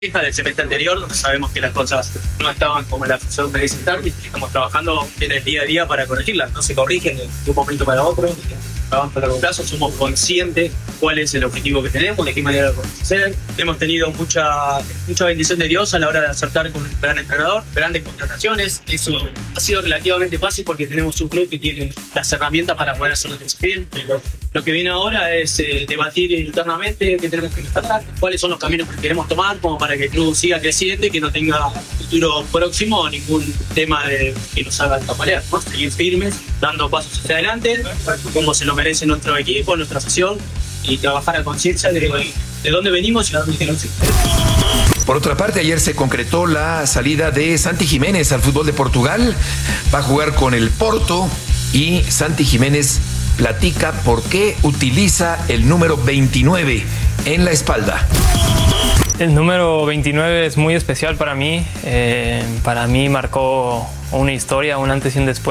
del semestre anterior, donde sabemos que las cosas no estaban como la función de estar, y estamos trabajando en el día a día para corregirlas. No se corrigen de un momento para otro, trabajamos a largo plazo, somos conscientes cuál es el objetivo que tenemos, de qué manera lo podemos hacer. Hemos tenido mucha bendición de Dios a la hora de acertar con un gran entrenador, grandes contrataciones. Eso ha sido relativamente fácil porque tenemos un club que tiene las herramientas para poder hacerlo bien. Pero lo que viene ahora es debatir internamente qué tenemos que mejorar, cuáles son los caminos que queremos tomar como para que el club siga creciendo y que no tenga futuro próximo o ningún tema que nos haga tambalear, ¿no? Seguir firmes, dando pasos hacia adelante, como se lo merece nuestro equipo, nuestra afición, y trabajar a conciencia de dónde venimos y a dónde queremos ir. Por otra parte, ayer se concretó la salida de Santi Jiménez al fútbol de Portugal. Va a jugar con el Porto y Santi Jiménez platica por qué utiliza el número 29 en la espalda. El número 29 es muy especial para mí. Para mí marcó una historia, un antes y un después.